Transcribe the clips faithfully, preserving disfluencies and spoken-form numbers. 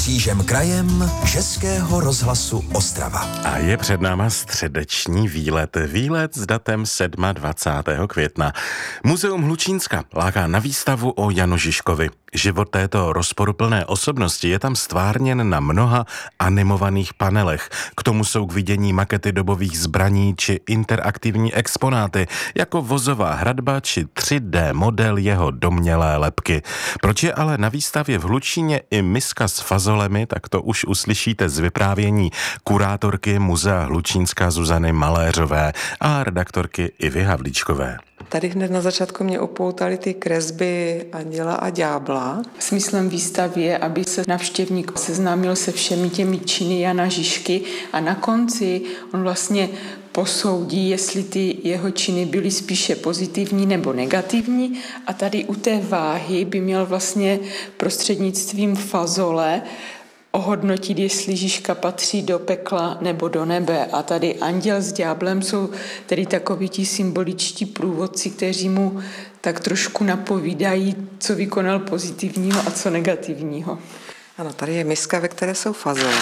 křížem krajem Českého rozhlasu Ostrava. A je před náma středeční výlet. Výlet s datem dvacátého sedmého května. Muzeum Hlučínska láká na výstavu o Janu Žižkovi. Život této rozporuplné osobnosti je tam stvárněn na mnoha animovaných panelech. K tomu jsou k vidění makety dobových zbraní či interaktivní exponáty, jako vozová hradba či tři dé model jeho domnělé lebky. Proč je ale na výstavě v Hlučíně i miska s fazolemi, tak to už uslyšíte z vyprávění kurátorky Muzea Hlučínska Zuzany Maléřové a redaktorky Ivy Havlíčkové. Tady hned na začátku mě upoutaly ty kresby Anděla a ďábla. Smyslem výstavy je, aby se navštěvník seznámil se všemi těmi činy Jana Žižky a na konci on vlastně posoudí, jestli ty jeho činy byly spíše pozitivní nebo negativní, a tady u té váhy by měl vlastně prostřednictvím fazole ohodnotit, jestli Žižka patří do pekla nebo do nebe. A tady anděl s ďáblem jsou tedy takoví ti symboličtí průvodci, kteří mu tak trošku napovídají, co vykonal pozitivního a co negativního. Ano, tady je miska, ve které jsou fazole.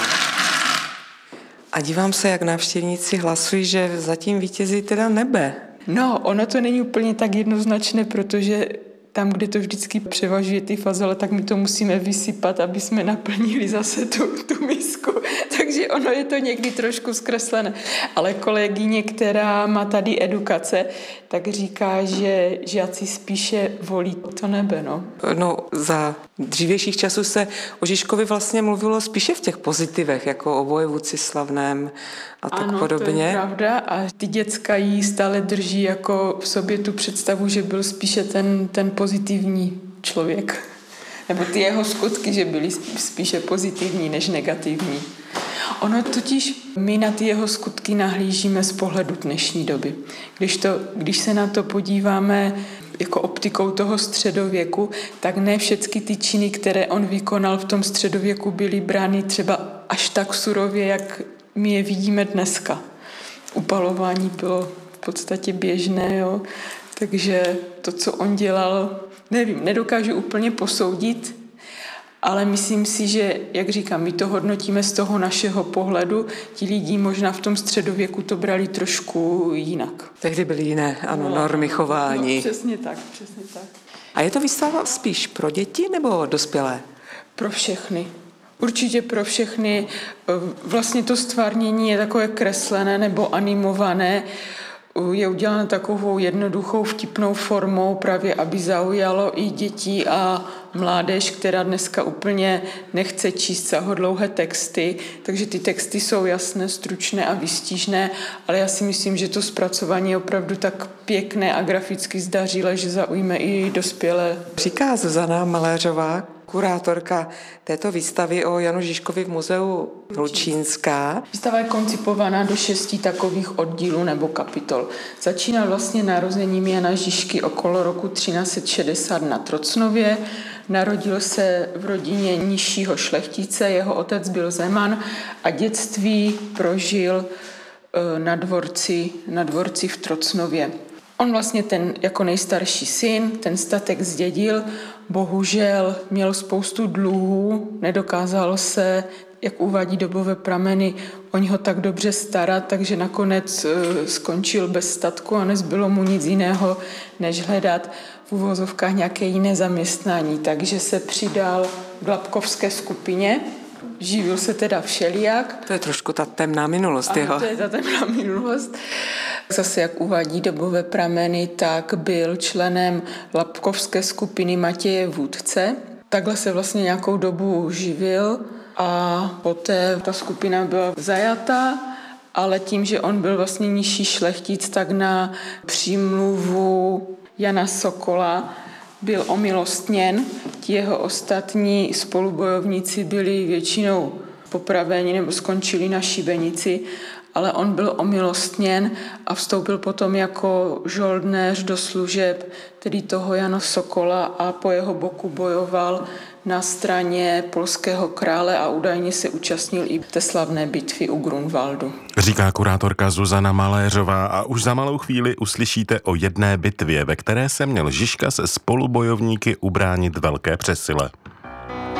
A dívám se, jak návštěvníci hlasují, že zatím vítězí teda nebe. No, ono to není úplně tak jednoznačné, protože tam, kde to vždycky převažuje ty fazole, tak my to musíme vysypat, aby jsme naplnili zase tu, tu misku. Takže ono je to někdy trošku zkreslené. Ale kolegyně, která má tady edukace, tak říká, že žáci spíše volí to nebe. No, no za dřívějších časů se o Žižkovi vlastně mluvilo spíše v těch pozitivech, jako o vojevůdci slavném a tak ano, podobně. Ano, to je pravda a ty děcka jí stále drží jako v sobě tu představu, že byl spíše ten, ten pozitivní člověk. Nebo ty jeho skutky, že byly spíše pozitivní než negativní. Ono totiž, my na ty jeho skutky nahlížíme z pohledu dnešní doby. Když, to, když se na to podíváme jako optikou toho středověku, tak ne všechny ty činy, které on vykonal v tom středověku, byly brány třeba až tak surově, jak my je vidíme dneska. Upalování bylo v podstatě běžné, jo? Takže to, co on dělal, nevím, nedokážu úplně posoudit, ale myslím si, že, jak říkám, my to hodnotíme z toho našeho pohledu. Ti lidi možná v tom středověku to brali trošku jinak. Tehdy byly jiné, ano, no, normy chování. No, přesně tak, přesně tak. A je to výstava spíš pro děti nebo dospělé? Pro všechny. Určitě pro všechny. Vlastně to stvárnění je takové kreslené nebo animované. Je udělané takovou jednoduchou vtipnou formou, právě aby zaujalo i děti a mládež, která dneska úplně nechce číst sahodlouhé texty, takže ty texty jsou jasné, stručné a výstižné, ale já si myslím, že to zpracování je opravdu tak pěkné a graficky zdařilé, že zaujme i dospělé. Říká Zuzana Maléřová, kurátorka této výstavy o Janu Žižkovi v muzeu Hlučínská. Výstava je koncipovaná do šesti takových oddílů nebo kapitol. Začíná vlastně narozením Jana Žižky okolo roku třináct set šedesát na Trocnově. Narodil se v rodině nižšího šlechtice, jeho otec byl Zeman a dětství prožil na dvorci, na dvorci v Trocnově. On vlastně ten jako nejstarší syn, ten statek zdědil, bohužel měl spoustu dluhů, nedokázal se, jak uvádí dobové prameny, o něho tak dobře starat, takže nakonec skončil bez statku a nezbylo mu nic jiného, než hledat v uvozovkách nějaké jiné zaměstnání. Takže se přidal k Lapkovské skupině, živil se teda všelijak. To je trošku ta temná minulost Ano, jeho. to je ta temná minulost. Zase, jak uvádí dobové prameny, tak byl členem Lapkovské skupiny Matěje Vůdce. Takhle se vlastně nějakou dobu živil a poté ta skupina byla zajata, ale tím, že on byl vlastně nižší šlechtic, tak na přímluvu Jana Sokola byl omilostněn. Ti jeho ostatní spolubojovníci byli většinou popraveni nebo skončili na šibenici, ale on byl omilostněn a vstoupil potom jako žoldnéř do služeb tedy toho Jana Sokola a po jeho boku bojoval na straně polského krále a údajně se účastnil i té slavné bitvy u Grunwaldu. Říká kurátorka Zuzana Maléřová a už za malou chvíli uslyšíte o jedné bitvě, ve které se měl Žižka se spolubojovníky ubránit velké přesile.